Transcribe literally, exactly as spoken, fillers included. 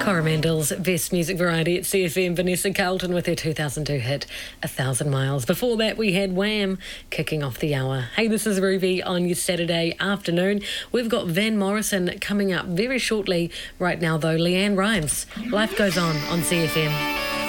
Coromandel's Best Music Variety at C F M. Vanessa Carlton with her two thousand two hit, A Thousand Miles. Before that, we had Wham kicking off the hour. Hey, this is Ruby on your Saturday afternoon. We've got Van Morrison coming up very shortly. Right now, though, Leanne Rimes. Life Goes On on C F M.